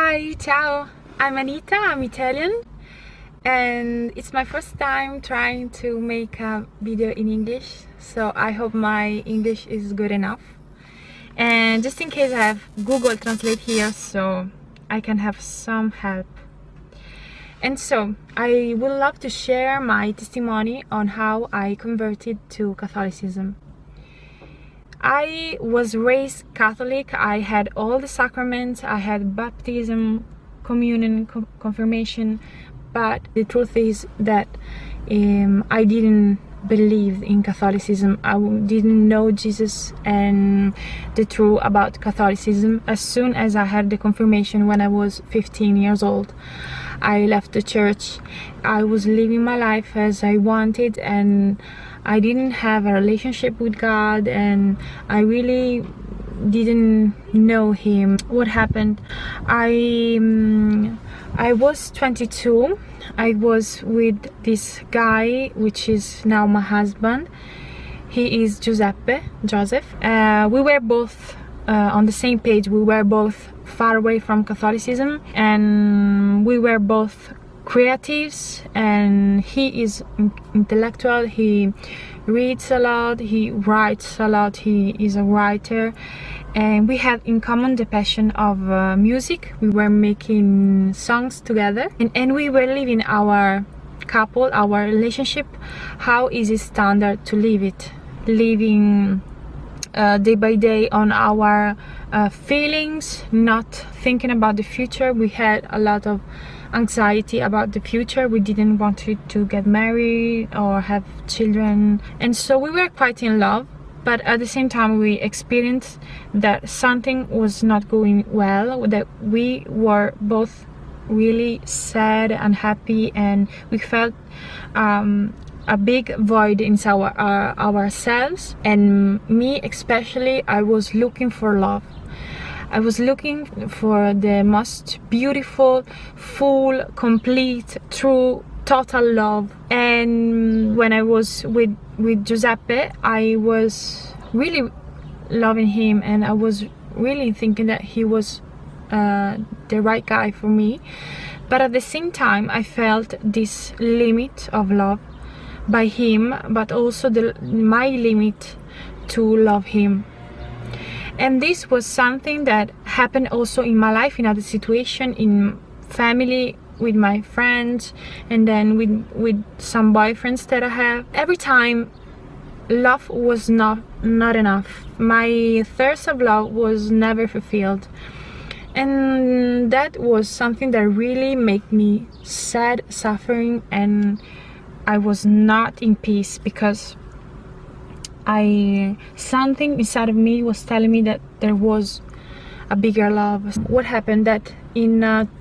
Hi, ciao! I'm Anita, I'm Italian, and it's my first time trying to make a video in English, so I hope my English is good enough. And just in case, I have Google Translate here so I can have some help. And so, I would love to share my testimony on how I converted to Catholicism. I was raised Catholic. I had all the sacraments. I had baptism, communion, confirmation, but the truth is that I didn't believe in Catholicism. I didn't know Jesus and the truth about Catholicism. As soon as I had the confirmation when I was 15 years old, I left the church. I was living my life as I wanted, and I didn't have a relationship with God, and I really didn't know Him. What happened? I was 22. I was with this guy, which is now my husband. He is Joseph. We were both on the same page. We were both far away from Catholicism, and we were both creatives, and he is intellectual. He reads a lot, he writes a lot, he is a writer, and we had in common the passion of music. We were making songs together, and we were living our couple, our relationship, how is it standard to live it, living day by day on our feelings, not thinking about the future. We had a lot of anxiety about the future. We didn't want to get married or have children, and so we were quite in love, but at the same time we experienced that something was not going well, that we were both really sad, unhappy, and we felt a big void inside ourselves. And me especially, I was looking for love. I was looking for the most beautiful, full, complete, true, total love. And when I was with Giuseppe, I was really loving him, and I was really thinking that he was the right guy for me. But at the same time, I felt this limit of love by him, but also my limit to love him. And this was something that happened also in my life, in other situation, in family, with my friends, and then with some boyfriends that I have. Every time, love was not enough. My thirst of love was never fulfilled, and that was something that really made me sad, suffering, and I was not in peace, because something inside of me was telling me that there was a bigger love. What happened that in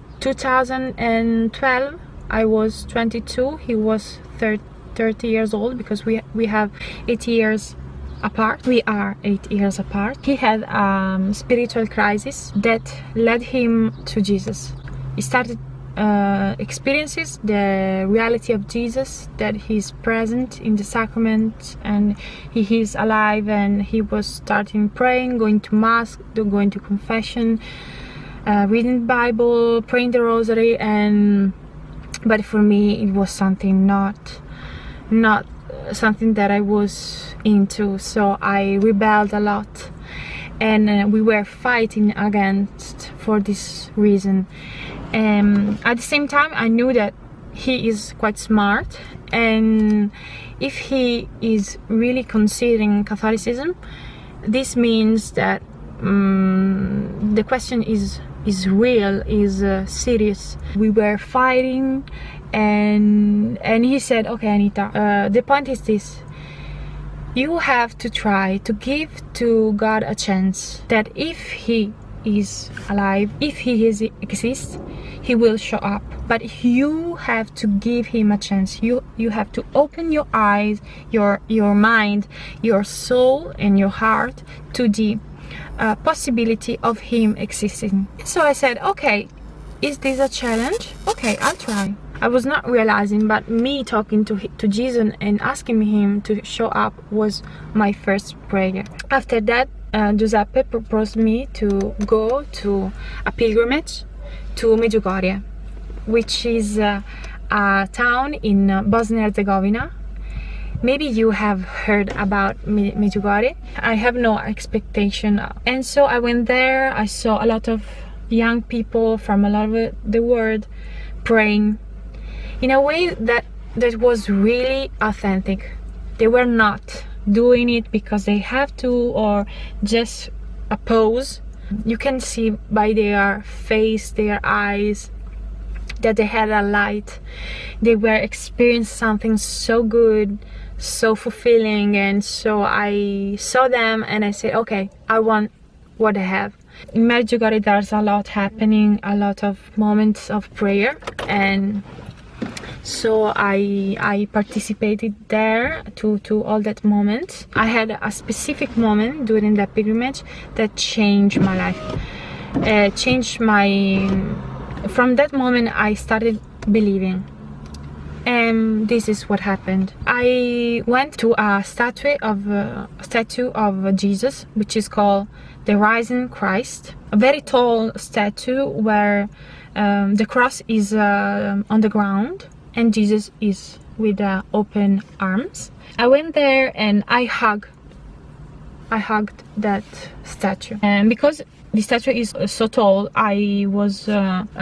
2012 I was 22, he was 30 years old, because we have 8 years apart. We are 8 years apart. He had a spiritual crisis that led him to Jesus. He started experiences the reality of Jesus, that he's present in the sacrament and he is alive, and he was starting praying, going to mass, going to confession, reading the Bible, praying the rosary, but for me it was something not something that I was into, so I rebelled a lot, and we were fighting against for this reason. At the same time, I knew that he is quite smart, and if he is really considering Catholicism, this means that the question is real, is serious. We were fighting, and he said, okay, Anita, the point is this: you have to try to give to God a chance, that if he is alive, if he exists, he will show up. But you have to give him a chance. You have to open your eyes, your mind, your soul, and your heart to the possibility of him existing. So I said, okay, is this a challenge? Okay, I'll try. I was not realizing, but me talking to Jesus and asking him to show up was my first prayer. After that, Giuseppe proposed me to go to a pilgrimage to Medjugorje, which is a town in Bosnia-Herzegovina. Maybe you have heard about Medjugorje. I have no expectation, and so I went there. I saw a lot of young people from all over the world praying in a way that was really authentic. They were not doing it because they have to or just a pose. You can see by their face, their eyes, that they had a light. They were experiencing something so good, so fulfilling, and so I saw them and I said, okay, I want what I have. In Medjugorje there's a lot happening, a lot of moments of prayer, and so I participated there to all that moment. I had a specific moment during that pilgrimage that changed my life. From that moment I started believing, and this is what happened. I went to a statue of Jesus, which is called the Risen Christ, a very tall statue where the cross is on the ground and Jesus is with open arms. I went there and I hugged that statue, and because the statue is so tall, I was